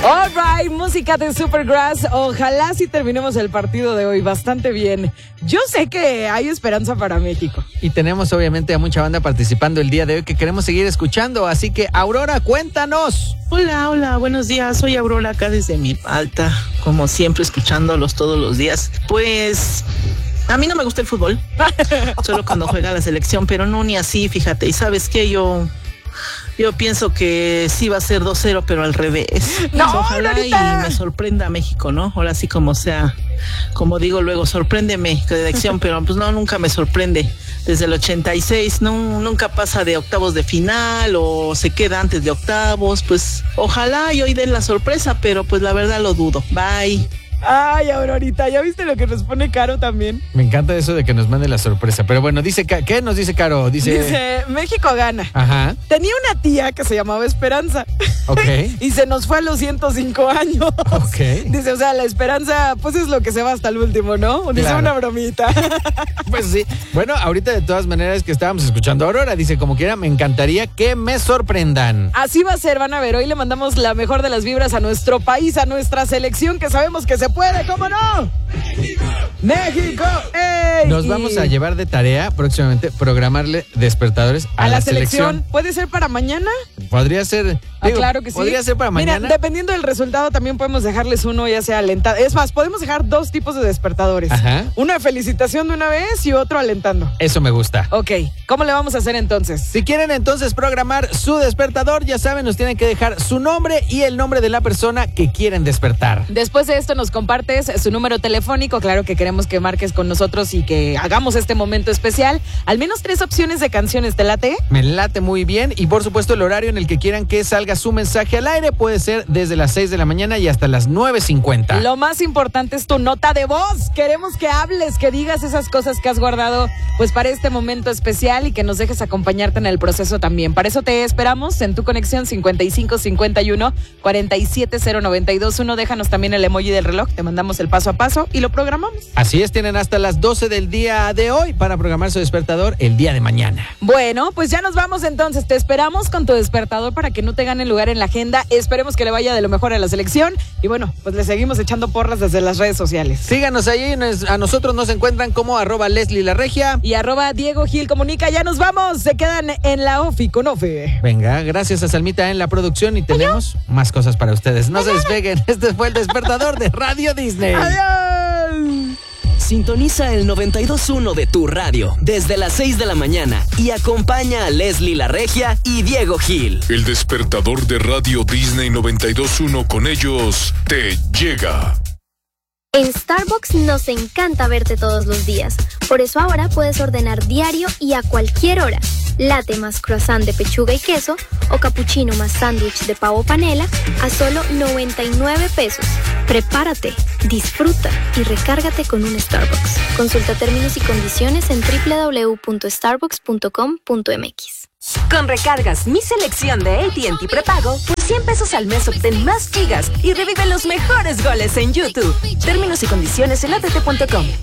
All right, música de Supergrass. Ojalá sí terminemos el partido de hoy bastante bien. Yo sé que hay esperanza para México. Y tenemos obviamente a mucha banda participando el día de hoy que queremos seguir escuchando. Así que, Aurora, cuéntanos. Hola, buenos días. Soy Aurora acá desde Milpalta, como siempre escuchándolos todos los días. Pues a mí no me gusta el fútbol, solo cuando juega la selección, pero no ni así, fíjate. Y ¿sabes qué? Yo pienso que sí va a ser 2-0, pero al revés. No, ojalá Lolita. y me sorprenda México, ¿no? Ahora sí como sea, como digo luego, sorpréndeme, dirección, pero pues no, nunca me sorprende. Desde el 86, nunca pasa de octavos de final o se queda antes de octavos. Pues ojalá y hoy den la sorpresa, pero pues la verdad lo dudo. Bye. Ay, Aurorita, ¿ya viste lo que nos pone Caro también? Me encanta eso de que nos mande la sorpresa. Pero bueno, dice, ¿qué nos dice Caro? Dice, México gana. Ajá. Tenía una tía que se llamaba Esperanza. Ok. Y se nos fue a los 105 años. Ok. Dice, o sea, la esperanza, pues es lo que se va hasta el último, ¿no? Dice Claro. una bromita. Pues sí. Bueno, ahorita de todas maneras que estábamos escuchando a Aurora, dice, como quiera, me encantaría que me sorprendan. Así va a ser, van a ver. Hoy le mandamos la mejor de las vibras a nuestro país, a nuestra selección, que sabemos que se puede, ¿cómo no? ¡México! ¡Ey! Nos vamos a llevar de tarea próximamente programarle despertadores a la selección. ¿Puede ser para mañana? Podría ser. Claro que sí. Podría ser para mañana. Mira, dependiendo del resultado, también podemos dejarles uno, ya sea alentado. Es más, podemos dejar dos tipos de despertadores. Ajá. Uno de felicitación de una vez y otro alentando. Eso me gusta. Ok, ¿cómo le vamos a hacer entonces? Si quieren entonces programar su despertador, ya saben, nos tienen que dejar su nombre y el nombre de la persona que quieren despertar. Después de esto nos compartes su número telefónico. Claro que queremos que marques con nosotros y que hagamos este momento especial. Al menos 3 opciones de canciones, ¿te late? Me late muy bien. Y por supuesto el horario en el que quieran que salga su mensaje al aire puede ser desde las 6 de la mañana y hasta las 9:50. Lo más importante es tu nota de voz. Queremos que hables, que digas esas cosas que has guardado pues para este momento especial y que nos dejes acompañarte en el proceso también. Para eso te esperamos en tu conexión 5551-470-921. Déjanos también el emoji del reloj, te mandamos el paso a paso y lo programamos. Así es, tienen hasta las 12 del día de hoy para programar su despertador el día de mañana. Bueno, pues ya nos vamos entonces. Te esperamos con tu despertador para que no te gane lugar en la agenda. Esperemos que le vaya de lo mejor a la selección. Y bueno, pues le seguimos echando porras desde las redes sociales. Síganos ahí, a nosotros nos encuentran como @Leslie_La_Regia. Y @Diego Gil Comunica. Ya nos vamos. Se quedan en la OFI con OFE. Venga, gracias a Salmita en la producción y tenemos más cosas para ustedes. No se despeguen. Este fue el despertador de Radio Disney. ¡Adiós! Sintoniza el 92.1 de tu radio desde las 6 de la mañana y acompaña a Leslie La Regia y Diego Gil. El despertador de Radio Disney 92.1 con ellos te llega. En Starbucks nos encanta verte todos los días. Por eso ahora puedes ordenar diario y a cualquier hora. Latte más croissant de pechuga y queso o cappuccino más sándwich de pavo panela a solo 99 pesos. Prepárate, disfruta y recárgate con un Starbucks. Consulta términos y condiciones en www.starbucks.com.mx. Con recargas Mi Selección de AT&T Prepago, por 100 pesos al mes obtén más gigas y revive los mejores goles en YouTube. Términos y condiciones en att.com.